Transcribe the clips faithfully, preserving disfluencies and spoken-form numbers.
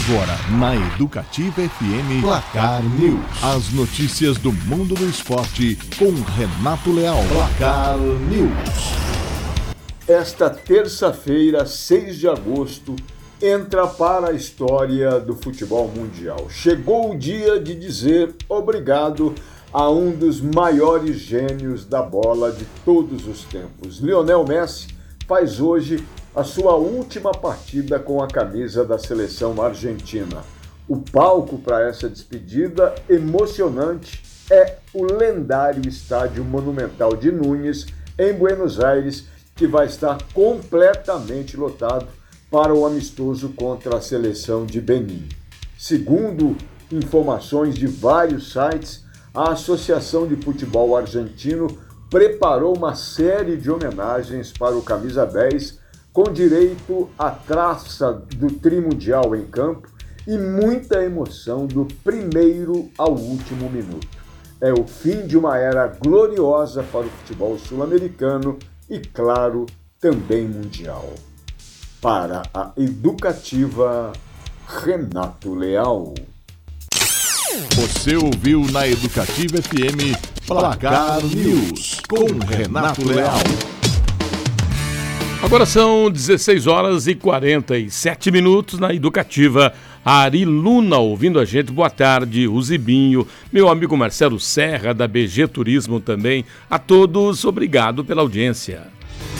Agora, na Educativa F M, Placar News. As notícias do mundo do esporte com Renato Leal. Placar News. Esta terça-feira, seis de agosto, entra para a história do futebol mundial. Chegou o dia de dizer obrigado a um dos maiores gênios da bola de todos os tempos. Lionel Messi faz hoje a sua última partida com a camisa da seleção argentina. O palco para essa despedida emocionante é o lendário Estádio Monumental de Núñez, em Buenos Aires, que vai estar completamente lotado para o amistoso contra a seleção de Benin. Segundo informações de vários sites, a Associação de Futebol Argentino preparou uma série de homenagens para o camisa dez, com direito à traça do trimundial em campo e muita emoção do primeiro ao último minuto. É o fim de uma era gloriosa para o futebol sul-americano e, claro, também mundial. Para a Educativa, Renato Leal. Você ouviu na Educativa F M Placar News com Renato Leal. Agora são dezesseis horas e quarenta e sete minutos na Educativa. Ari Luna ouvindo a gente, boa tarde. O Zibinho, meu amigo Marcelo Serra da B G Turismo também. A todos, obrigado pela audiência.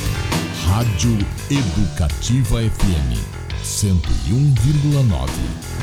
Rádio Educativa F M cento e um vírgula nove.